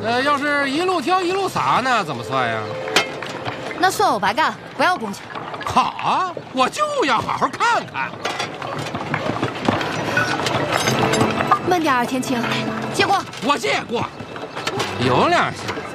要是一路挑一路撒呢，怎么算呀？ 那算我白干，不要工钱。 好啊，我就要好好看看。 慢点儿，天晴，借过。 我借过，有两下。